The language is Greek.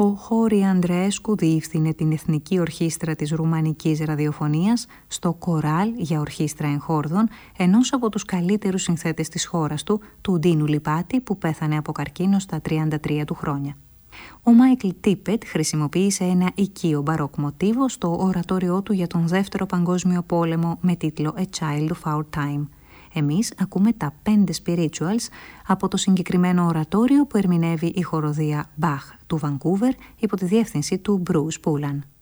Ο Χόρι Ανδρέσκου διεύθυνε την Εθνική Ορχήστρα της Ρουμανικής Ραδιοφωνίας στο Κοράλ για Ορχήστρα Εγχόρδων, ενός από τους καλύτερους συνθέτες της χώρας του Ντίνου Λιπάτη, που πέθανε από καρκίνο στα 33 του χρόνια. Ο Μάικλ Τίπετ χρησιμοποίησε ένα οικείο μπαρόκ μοτίβο στο ορατόριό του για τον Δεύτερο Παγκόσμιο Πόλεμο με τίτλο A Child of Our Time. Εμείς ακούμε τα 5 spirituals από το συγκεκριμένο ορατόριο που ερμηνεύει η χοροδία Bach του Βανκούβερ υπό τη διεύθυνση του Bruce Pullan.